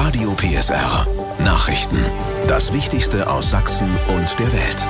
Radio PSR. Nachrichten. Das Wichtigste aus Sachsen und der Welt.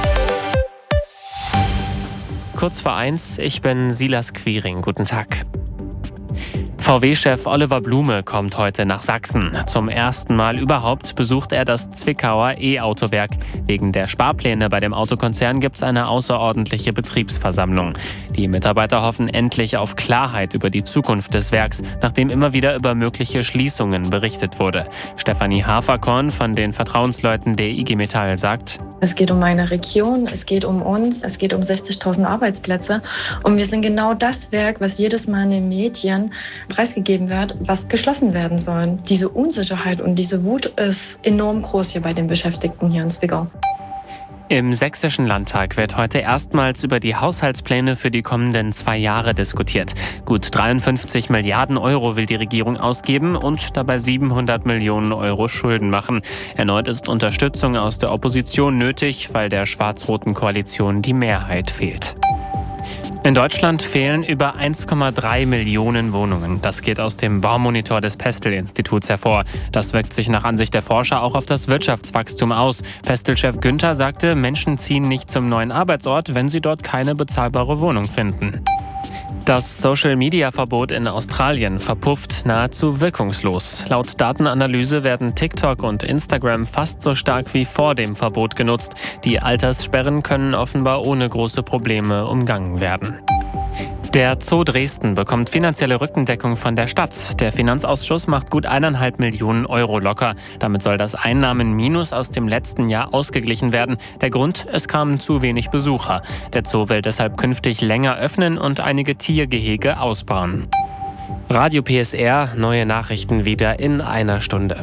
Kurz vor 1, ich bin Silas Quiring. Guten Tag. VW-Chef Oliver Blume kommt heute nach Sachsen. Zum ersten Mal überhaupt besucht er das Zwickauer E-Autowerk. Wegen der Sparpläne bei dem Autokonzern gibt es eine außerordentliche Betriebsversammlung. Die Mitarbeiter hoffen endlich auf Klarheit über die Zukunft des Werks, nachdem immer wieder über mögliche Schließungen berichtet wurde. Stefanie Haferkorn von den Vertrauensleuten der IG Metall sagt: Es geht um meine Region, es geht um uns, es geht um 60.000 Arbeitsplätze. Und wir sind genau das Werk, was jedes Mal in den Medien preisgegeben wird, was geschlossen werden soll. Diese Unsicherheit und diese Wut ist enorm groß hier bei den Beschäftigten hier in Zwickau. Im Sächsischen Landtag wird heute erstmals über die Haushaltspläne für die kommenden 2 Jahre diskutiert. Gut 53 Milliarden Euro will die Regierung ausgeben und dabei 700 Millionen Euro Schulden machen. Erneut ist Unterstützung aus der Opposition nötig, weil der schwarz-roten Koalition die Mehrheit fehlt. In Deutschland fehlen über 1,3 Millionen Wohnungen. Das geht aus dem Baumonitor des Pestel-Instituts hervor. Das wirkt sich nach Ansicht der Forscher auch auf das Wirtschaftswachstum aus. Pestel-Chef Günther sagte, Menschen ziehen nicht zum neuen Arbeitsort, wenn sie dort keine bezahlbare Wohnung finden. Das Social-Media-Verbot in Australien verpufft nahezu wirkungslos. Laut Datenanalyse werden TikTok und Instagram fast so stark wie vor dem Verbot genutzt. Die Alterssperren können offenbar ohne große Probleme umgangen werden. Der Zoo Dresden bekommt finanzielle Rückendeckung von der Stadt. Der Finanzausschuss macht gut 1,5 Millionen Euro locker. Damit soll das Einnahmenminus aus dem letzten Jahr ausgeglichen werden. Der Grund: es kamen zu wenig Besucher. Der Zoo will deshalb künftig länger öffnen und einige Tiergehege ausbauen. Radio PSR, neue Nachrichten wieder in einer Stunde.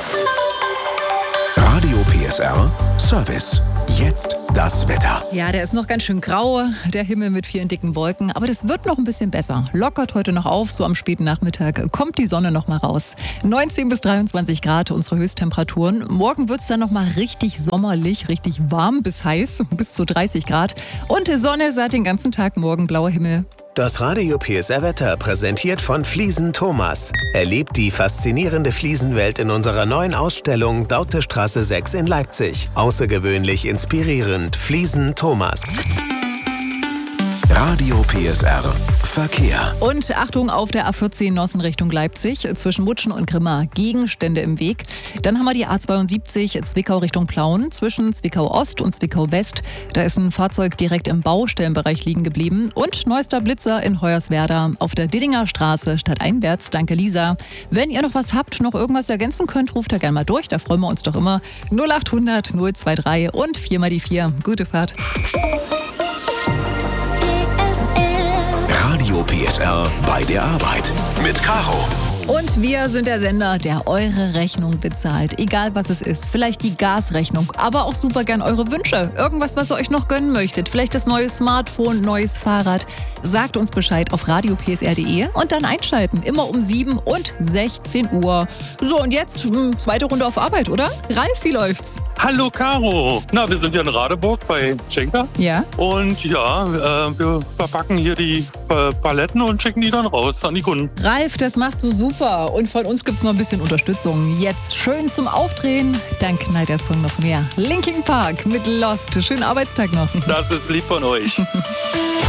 Radio PSR Service. Jetzt das Wetter. Ja, der ist noch ganz schön grau, der Himmel mit vielen dicken Wolken. Aber das wird noch ein bisschen besser. Lockert heute noch auf, so am späten Nachmittag kommt die Sonne noch mal raus. 19 bis 23 Grad unsere Höchsttemperaturen. Morgen wird es dann noch mal richtig sommerlich, richtig warm bis heiß, bis zu 30 Grad. Und Sonne seit den ganzen Tag, morgen blauer Himmel. Das Radio PSR Wetter präsentiert von Fliesen Thomas. Erlebt die faszinierende Fliesenwelt in unserer neuen Ausstellung Dautestraße 6 in Leipzig. Außergewöhnlich inspirierend. Fliesen Thomas. Radio PSR Verkehr. Und Achtung auf der A14 Nossen Richtung Leipzig, zwischen Mutschen und Grimma Gegenstände im Weg. Dann haben wir die A72 Zwickau Richtung Plauen, zwischen Zwickau Ost und Zwickau West. Da ist ein Fahrzeug direkt im Baustellenbereich liegen geblieben. Und neuester Blitzer in Hoyerswerda auf der Diddinger Straße stadteinwärts. Danke Lisa. Wenn ihr noch was habt, noch irgendwas ergänzen könnt, ruft da gerne mal durch, da freuen wir uns doch immer. 0800 023 und 4 mal die 4. Gute Fahrt. Radio PSR bei der Arbeit mit Caro. Und wir sind der Sender, der eure Rechnung bezahlt. Egal was es ist. Vielleicht die Gasrechnung, aber auch super gern eure Wünsche. Irgendwas, was ihr euch noch gönnen möchtet. Vielleicht das neue Smartphone, neues Fahrrad. Sagt uns Bescheid auf radiopsr.de und dann einschalten. Immer um 7 und 16 Uhr. So, und jetzt zweite Runde auf Arbeit, oder? Ralf, wie läuft's? Hallo Caro. Na, wir sind ja in Radeburg bei Schenker. Ja. Und ja, wir verpacken hier die Paletten und schicken die dann raus an die Kunden. Ralf, das machst du super. Und von uns gibt's noch ein bisschen Unterstützung. Jetzt schön zum Aufdrehen. Dann knallt der Song noch mehr. Linkin Park mit Lost. Schönen Arbeitstag noch. Das ist lieb von euch.